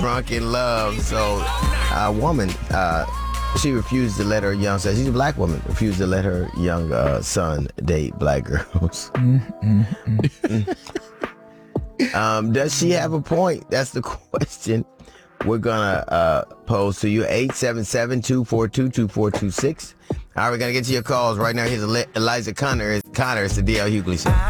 drunk in love. So a woman, she refused to let her young son, she's a black woman, refused to let her young son date black girls. Does she have a point? That's the question we're gonna pose to you. 877-242-2426. All right, we're gonna get to your calls right now. Here's Eliza Connor. It's the DL Hughley Show.